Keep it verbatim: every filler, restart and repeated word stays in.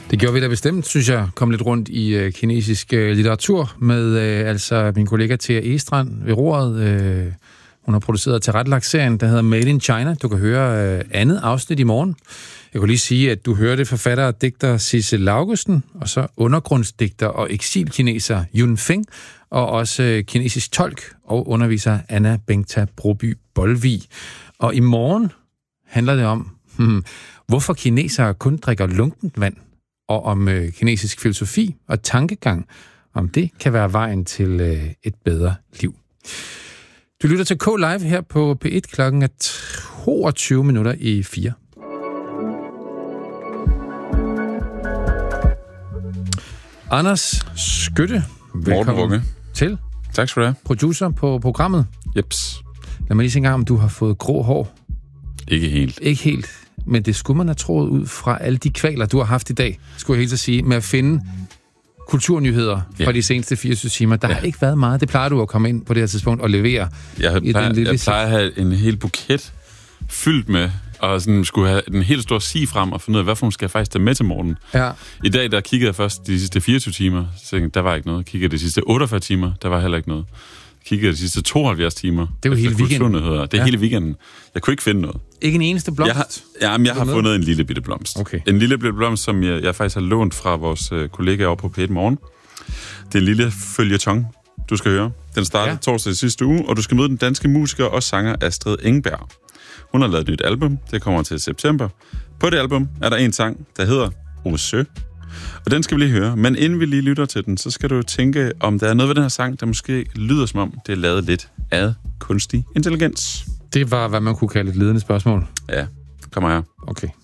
Det gjorde vi da bestemt, synes jeg, kom lidt rundt i øh, kinesisk øh, litteratur med øh, altså min kollega Thea Estrand ved roret. Øh, hun har produceret og tilrettelagt serien, der hedder Made in China. Du kan høre øh, andet afsnit i morgen. Jeg kunne lige sige, at du hørte forfatter og digter Sissel Laugusten, og så undergrundsdigter og eksilkineser Yun Feng, og også øh, kinesisk tolk og underviser Anna Bengta Broby Bolvig. Og i morgen handler det om, hmm, hvorfor kinesere kun drikker lunkent vand, og om øh, kinesisk filosofi og tankegang, om det kan være vejen til øh, et bedre liv. Du lytter til K-Live her på P et klokken er toogtyve minutter i fire. Anders Skytte, velkommen til. Tak skal du have. Producer på programmet. Jeps. Lad mig lige se en gang, om du har fået grå hår. Ikke helt. Ikke helt, men det skulle man have troet ud fra alle de kvaler, du har haft i dag, skulle jeg helt at sige, med at finde kulturnyheder ja. fra de seneste fireogtyve timer. Der ja. har ikke været meget. Det plejer du at komme ind på det her tidspunkt og levere. Jeg i plejer, den lille jeg plejer at have en hel buket fyldt med, og sådan skulle have den helt store sig frem og finde ud af, hvad for skal jeg faktisk tage med til morgen. Ja. I dag, der kiggede jeg først de sidste fireogtyve timer, så tænkte, der var ikke noget. Kiggede de sidste otteogfyrre timer, der var heller ikke noget. Kiggede de sidste tooghalvfjerds timer. Det er jo hele weekenden. Det er ja. hele weekenden. Jeg kunne ikke finde noget. Ikke en eneste blomst? Jeg har, ja, men jeg har fundet en lille bitte blomst. Okay. En lille bitte blomst, som jeg, jeg faktisk har lånt fra vores øh, kollega over på P et Morgen. Det er en lille føljeton, du skal høre. Den startede ja. torsdag i sidste uge, og du skal møde den danske musiker og sanger Astrid Engberg. Hun har lavet et nyt album, det kommer til september. På det album er der en sang, der hedder Osø. Og den skal vi lige høre, men inden vi lige lytter til den, så skal du tænke, om der er noget ved den her sang, der måske lyder som om, det er lavet lidt af kunstig intelligens. Det var, hvad man kunne kalde et ledende spørgsmål. Ja, kommer her. Okay.